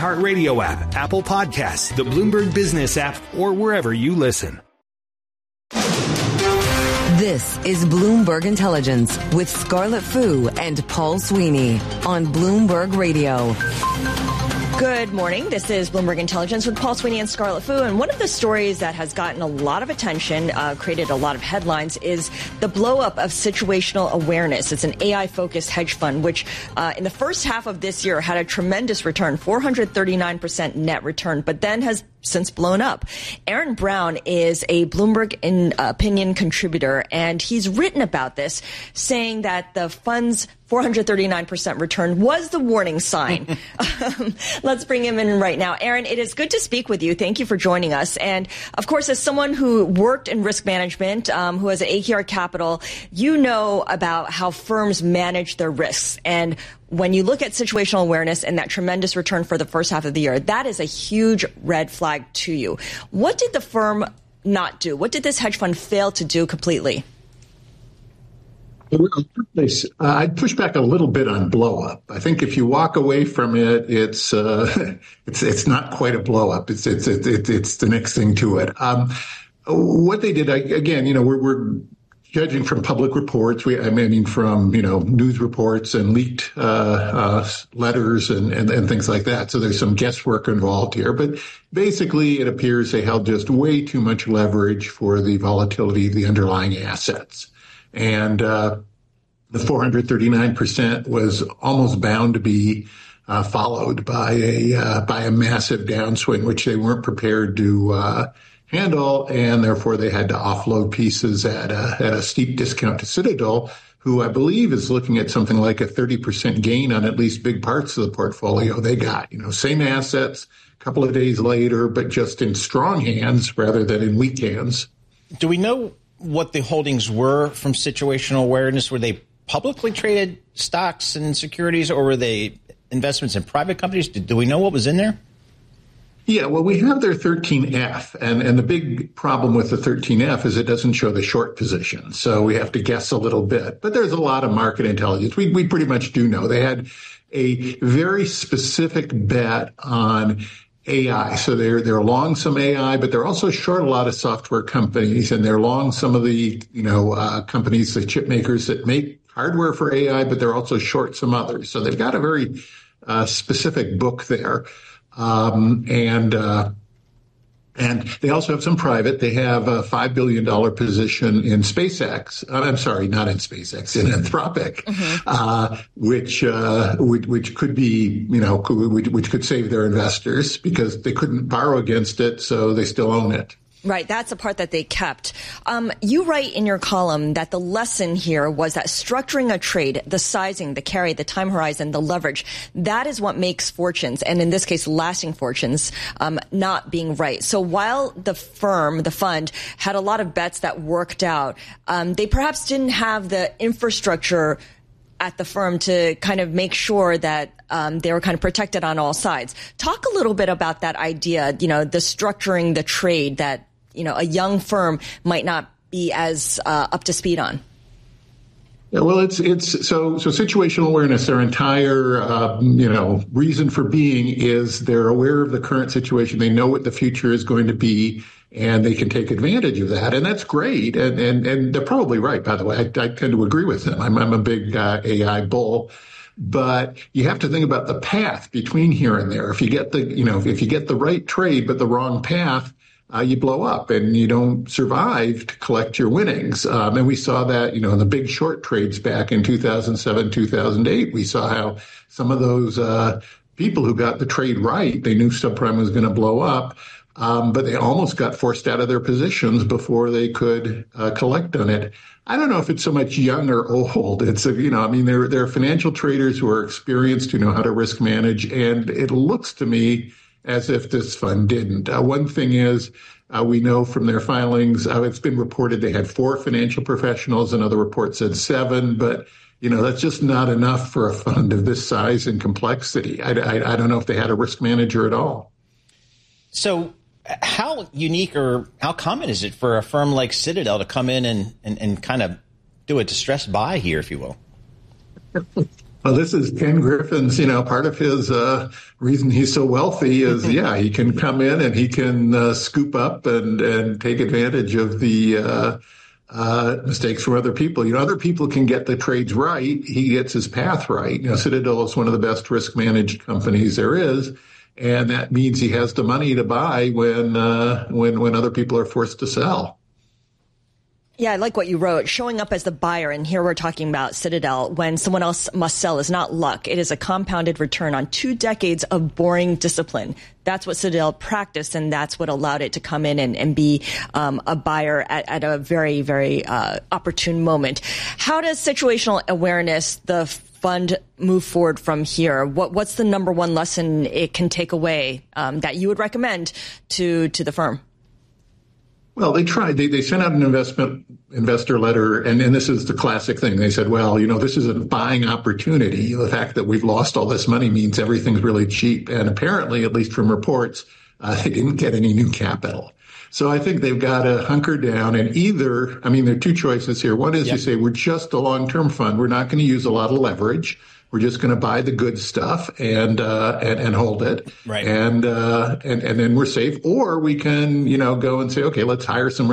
iHeartRadio app, Apple Podcasts, the Bloomberg Business app, or wherever you listen. This is Bloomberg Intelligence with Scarlett Fu and Paul Sweeney on Bloomberg Radio. Good morning. This is Bloomberg Intelligence with Paul Sweeney and Scarlett Fu. And one of the stories that has gotten a lot of attention, created a lot of headlines, is the blow-up of Situational Awareness. It's an AI-focused hedge fund, which in the first half of this year had a tremendous return, 439% net return, but then has since blown up. Aaron Brown is a Bloomberg opinion contributor, and he's written about this, saying that the fund's 439% return was the warning sign. Let's bring him in right now. Aaron, it is good to speak with you. Thank you for joining us. And of course, as someone who worked in risk management, who has an AKR Capital, you know about how firms manage their risks. And when you look at situational awareness and that tremendous return for the first half of the year, that is a huge red flag to you. What did the firm not do? What did this hedge fund fail to do completely? I'd push back a little bit on blow up. I think if you walk away from it, it's not quite a blow up. It's the next thing to it. What they did, again, we're judging from public reports. From news reports and leaked letters and things like that. So there's some guesswork involved here. But basically, it appears they held just way too much leverage for the volatility of the underlying assets. And the 439% was almost bound to be followed by a massive downswing, which they weren't prepared to handle, and therefore they had to offload pieces at a steep discount to Citadel, who I believe is looking at something like a 30% gain on at least big parts of the portfolio they got. Same assets, a couple of days later, but just in strong hands rather than in weak hands. Do we know what the holdings were from Situational Awareness? Were they publicly traded stocks and securities, or were they investments in private companies? Do we know what was in there? Yeah, well, we have their 13F, and the big problem with the 13F is it doesn't show the short position, so we have to guess a little bit. But there's a lot of market intelligence. We pretty much do know. They had a very specific bet on AI. So they're long some AI, but they're also short a lot of software companies, and they're long some of the companies, the chip makers that make hardware for AI, but they're also short some others. So they've got a very specific book there. And they also have some private. They have a $5 billion position in SpaceX. I'm sorry, not in SpaceX, in Anthropic, which could be, which could save their investors because they couldn't borrow against it, so they still own it. Right. That's the part that they kept. You write in your column that the lesson here was that structuring a trade, the sizing, the carry, the time horizon, the leverage, that is what makes fortunes, and in this case, lasting fortunes, not being right. So while the fund, had a lot of bets that worked out, they perhaps didn't have the infrastructure at the firm to kind of make sure that they were kind of protected on all sides. Talk a little bit about that idea, the structuring the trade that a young firm might not be as up to speed on. Yeah, well, it's so situational awareness. Their entire reason for being is they're aware of the current situation. They know what the future is going to be, and they can take advantage of that, and that's great. And they're probably right. By the way, I tend to agree with them. I'm a big AI bull. But you have to think about the path between here and there. If you get the right trade but the wrong path, you blow up and you don't survive to collect your winnings. And we saw that, in the big short trades back in 2007, 2008. We saw how some of those people who got the trade right, they knew subprime was going to blow up, but they almost got forced out of their positions before they could collect on it. I don't know if it's so much young or old. It's, there are financial traders who are experienced, who know how to risk manage, and it looks to me as if this fund didn't. One thing is, we know from their filings, it's been reported they had 4 financial professionals. Another report said 7, but that's just not enough for a fund of this size and complexity. I don't know if they had a risk manager at all. So how unique or how common is it for a firm like Citadel to come in and kind of do a distressed buy here, if you will? Well, this is Ken Griffin's, part of his reason he's so wealthy is, he can come in and he can scoop up and take advantage of the mistakes from other people. Other people can get the trades right. He gets his path right. Citadel is one of the best risk managed companies there is. And that means he has the money to buy when other people are forced to sell. Yeah, I like what you wrote. Showing up as the buyer, and here we're talking about Citadel, when someone else must sell is not luck. It is a compounded return on 2 decades of boring discipline. That's what Citadel practiced, and that's what allowed it to come in and be a buyer at a very, very opportune moment. How does situational awareness, the fund, move forward from here? What's the number one lesson it can take away that you would recommend to the firm? Well, they tried. They sent out an investor letter, and this is the classic thing. They said, well, this is a buying opportunity. The fact that we've lost all this money means everything's really cheap. And apparently, at least from reports, they didn't get any new capital. So I think they've got to hunker down and there are 2 choices here. One is you say, we're just a long-term fund. We're not going to use a lot of leverage. We're just going to buy the good stuff and hold it. Right. And then we're safe. Or we can, go and say, okay, let's hire some